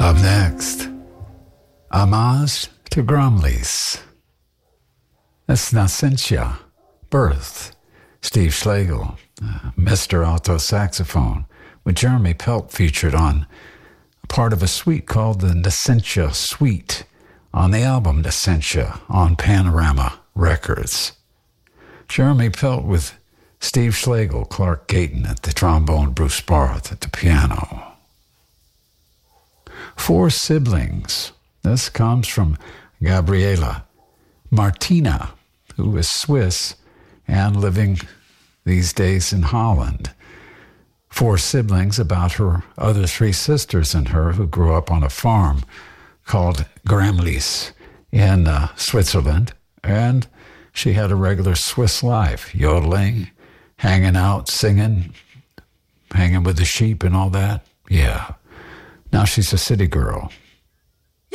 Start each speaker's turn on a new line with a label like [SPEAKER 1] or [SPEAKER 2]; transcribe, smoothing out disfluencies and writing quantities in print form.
[SPEAKER 1] Up next, homage to Grumblies. That's Nasentia, Birth, Steve Schlegel, Mr. Alto Saxophone, with Jeremy Pelt featured on part of a suite called the Nasentia Suite on the album Nasentia on Panorama Records. Jeremy Pelt with Steve Schlegel, Clark Gayton at the trombone, Bruce Barth at the piano. Four Siblings. This comes from Gabriela Martina, who is Swiss and living these days in Holland. Four siblings about her other three sisters and her who grew up on a farm called Gramlis in Switzerland. And she had a regular Swiss life, yodeling, hanging out, singing, hanging with the sheep and all that. Yeah. Now she's a city girl.